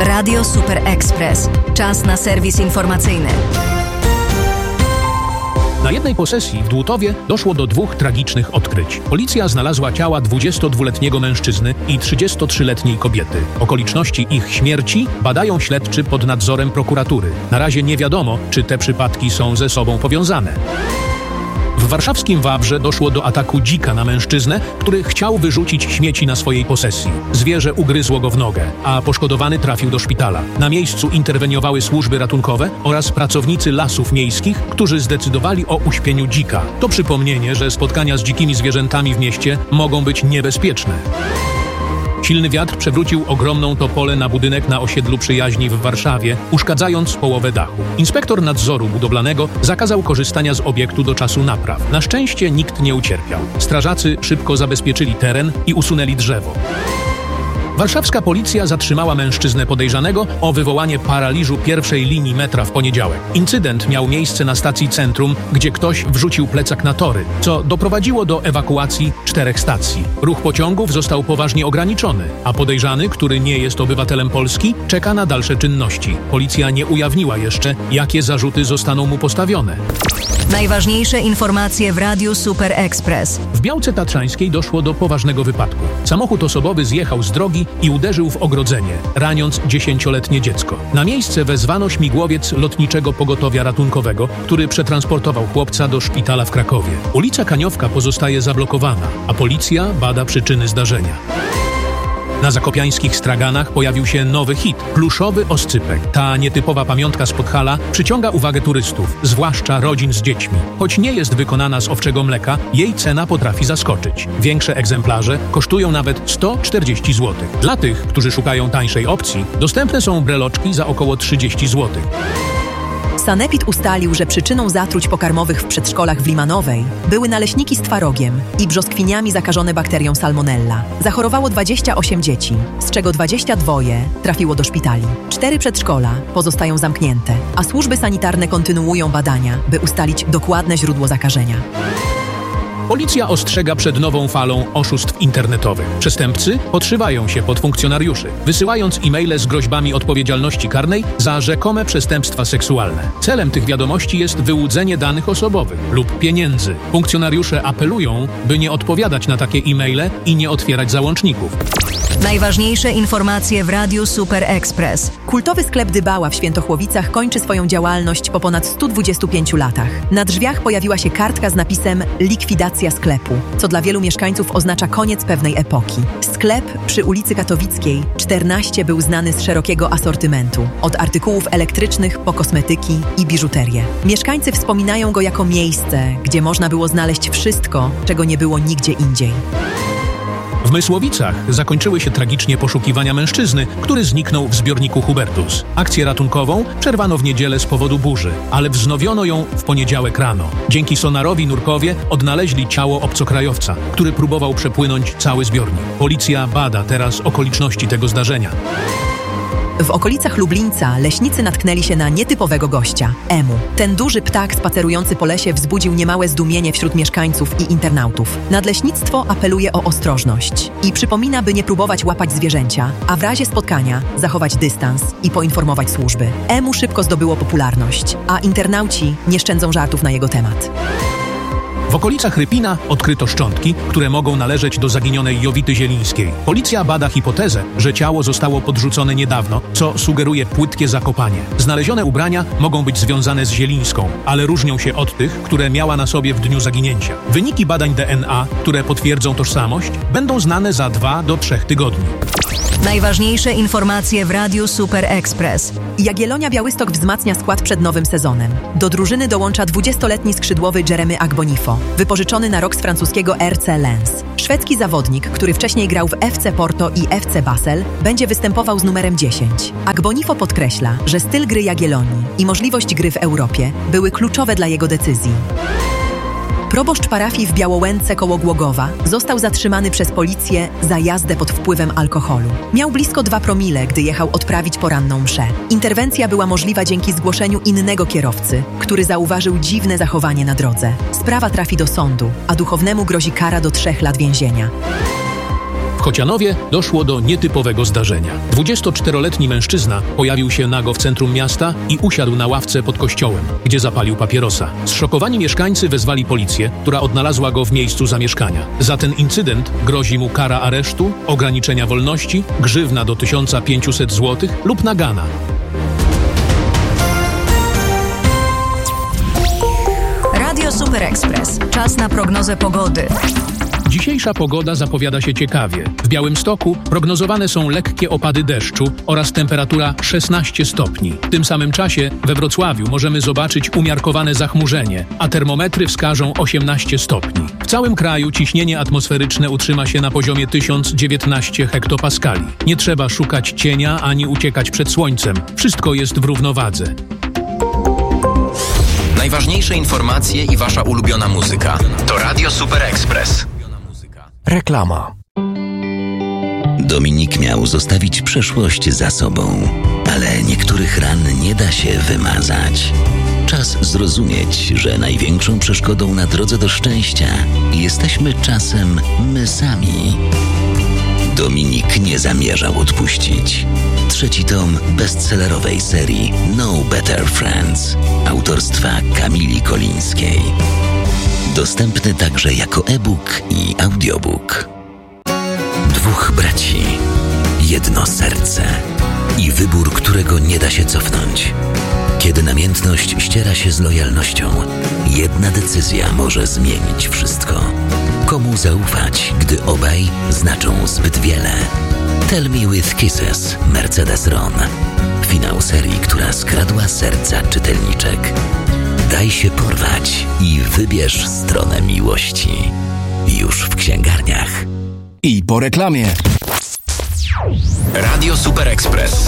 Radio Super Express. Czas na serwis informacyjny. Na jednej posesji w Dłutowie doszło do 2 tragicznych odkryć. Policja znalazła ciała 22-letniego mężczyzny i 33-letniej kobiety. Okoliczności ich śmierci badają śledczy pod nadzorem prokuratury. Na razie nie wiadomo, czy te przypadki są ze sobą powiązane. W warszawskim Wawrze doszło do ataku dzika na mężczyznę, który chciał wyrzucić śmieci na swojej posesji. Zwierzę ugryzło go w nogę, a poszkodowany trafił do szpitala. Na miejscu interweniowały służby ratunkowe oraz pracownicy lasów miejskich, którzy zdecydowali o uśpieniu dzika. To przypomnienie, że spotkania z dzikimi zwierzętami w mieście mogą być niebezpieczne. Silny wiatr przewrócił ogromną topolę na budynek na osiedlu Przyjaźni w Warszawie, uszkadzając połowę dachu. Inspektor nadzoru budowlanego zakazał korzystania z obiektu do czasu napraw. Na szczęście nikt nie ucierpiał. Strażacy szybko zabezpieczyli teren i usunęli drzewo. Warszawska policja zatrzymała mężczyznę podejrzanego o wywołanie paraliżu pierwszej linii metra w poniedziałek. Incydent miał miejsce na stacji Centrum, gdzie ktoś wrzucił plecak na tory, co doprowadziło do ewakuacji 4 stacji. Ruch pociągów został poważnie ograniczony, a podejrzany, który nie jest obywatelem Polski, czeka na dalsze czynności. Policja nie ujawniła jeszcze, jakie zarzuty zostaną mu postawione. Najważniejsze informacje w Radiu Super Express. W Białce Tatrzańskiej doszło do poważnego wypadku. Samochód osobowy zjechał z drogi i uderzył w ogrodzenie, raniąc 10-letnie dziecko. Na miejsce wezwano śmigłowiec Lotniczego Pogotowia Ratunkowego, który przetransportował chłopca do szpitala w Krakowie. Ulica Kaniowka pozostaje zablokowana, a policja bada przyczyny zdarzenia. Na zakopiańskich straganach pojawił się nowy hit – pluszowy oscypek. Ta nietypowa pamiątka z Podhala przyciąga uwagę turystów, zwłaszcza rodzin z dziećmi. Choć nie jest wykonana z owczego mleka, jej cena potrafi zaskoczyć. Większe egzemplarze kosztują nawet 140 zł. Dla tych, którzy szukają tańszej opcji, dostępne są breloczki za około 30 zł. Sanepid ustalił, że przyczyną zatruć pokarmowych w przedszkolach w Limanowej były naleśniki z twarogiem i brzoskwiniami zakażone bakterią Salmonella. Zachorowało 28 dzieci, z czego 22 trafiło do szpitali. 4 przedszkola pozostają zamknięte, a służby sanitarne kontynuują badania, by ustalić dokładne źródło zakażenia. Policja ostrzega przed nową falą oszustw internetowych. Przestępcy podszywają się pod funkcjonariuszy, wysyłając e-maile z groźbami odpowiedzialności karnej za rzekome przestępstwa seksualne. Celem tych wiadomości jest wyłudzenie danych osobowych lub pieniędzy. Funkcjonariusze apelują, by nie odpowiadać na takie e-maile i nie otwierać załączników. Najważniejsze informacje w Radiu Super Express. Kultowy sklep Dybała w Świętochłowicach kończy swoją działalność po ponad 125 latach. Na drzwiach pojawiła się kartka z napisem „Likwidacja sklepu”, co dla wielu mieszkańców oznacza koniec pewnej epoki. Sklep przy ulicy Katowickiej 14 był znany z szerokiego asortymentu, od artykułów elektrycznych po kosmetyki i biżuterię. Mieszkańcy wspominają go jako miejsce, gdzie można było znaleźć wszystko, czego nie było nigdzie indziej. W Mysłowicach zakończyły się tragicznie poszukiwania mężczyzny, który zniknął w zbiorniku Hubertus. Akcję ratunkową przerwano w niedzielę z powodu burzy, ale wznowiono ją w poniedziałek rano. Dzięki sonarowi nurkowie odnaleźli ciało obcokrajowca, który próbował przepłynąć cały zbiornik. Policja bada teraz okoliczności tego zdarzenia. W okolicach Lublińca leśnicy natknęli się na nietypowego gościa – Emu. Ten duży ptak spacerujący po lesie wzbudził niemałe zdumienie wśród mieszkańców i internautów. Nadleśnictwo apeluje o ostrożność i przypomina, by nie próbować łapać zwierzęcia, a w razie spotkania zachować dystans i poinformować służby. Emu szybko zdobyło popularność, a internauci nie szczędzą żartów na jego temat. W okolicach Rypina odkryto szczątki, które mogą należeć do zaginionej Jowity Zielińskiej. Policja bada hipotezę, że ciało zostało podrzucone niedawno, co sugeruje płytkie zakopanie. Znalezione ubrania mogą być związane z Zielińską, ale różnią się od tych, które miała na sobie w dniu zaginięcia. Wyniki badań DNA, które potwierdzą tożsamość, będą znane za 2 do 3 tygodni. Najważniejsze informacje w Radiu Super Express. Jagiellonia Białystok wzmacnia skład przed nowym sezonem. Do drużyny dołącza 20-letni skrzydłowy Jeremy Agbonifo, wypożyczony na rok z francuskiego RC Lens. Szwedzki zawodnik, który wcześniej grał w FC Porto i FC Basel, będzie występował z numerem 10. Agbonifo podkreśla, że styl gry Jagiellonii i możliwość gry w Europie były kluczowe dla jego decyzji. Proboszcz parafii w Białołęce koło Głogowa został zatrzymany przez policję za jazdę pod wpływem alkoholu. Miał blisko 2 promile, gdy jechał odprawić poranną mszę. Interwencja była możliwa dzięki zgłoszeniu innego kierowcy, który zauważył dziwne zachowanie na drodze. Sprawa trafi do sądu, a duchownemu grozi kara do 3 lat więzienia. W Chocianowie doszło do nietypowego zdarzenia. 24-letni mężczyzna pojawił się nago w centrum miasta i usiadł na ławce pod kościołem, gdzie zapalił papierosa. Zszokowani mieszkańcy wezwali policję, która odnalazła go w miejscu zamieszkania. Za ten incydent grozi mu kara aresztu, ograniczenia wolności, grzywna do 1500 zł lub nagana. Radio Super Express. Czas na prognozę pogody. Dzisiejsza pogoda zapowiada się ciekawie. W Białymstoku prognozowane są lekkie opady deszczu oraz temperatura 16 stopni. W tym samym czasie we Wrocławiu możemy zobaczyć umiarkowane zachmurzenie, a termometry wskażą 18 stopni. W całym kraju ciśnienie atmosferyczne utrzyma się na poziomie 1019 hektopaskali. Nie trzeba szukać cienia ani uciekać przed słońcem. Wszystko jest w równowadze. Najważniejsze informacje i wasza ulubiona muzyka to Radio Super Express. Reklama. Dominik miał zostawić przeszłość za sobą, ale niektórych ran nie da się wymazać. Czas zrozumieć, że największą przeszkodą na drodze do szczęścia jesteśmy czasem my sami. Dominik nie zamierzał odpuścić. 3. tom bestsellerowej serii No Better Friends autorstwa Kamili Kolińskiej. Dostępny także jako e-book i audiobook. 2 braci, jedno serce i wybór, którego nie da się cofnąć. Kiedy namiętność ściera się z lojalnością, jedna decyzja może zmienić wszystko. Komu zaufać, gdy obaj znaczą zbyt wiele? Tell Me With Kisses, Mercedes Ron. Finał serii, która skradła serca czytelniczek. Daj się porwać i wybierz stronę miłości. Już w księgarniach. I po reklamie. Radio Super Express.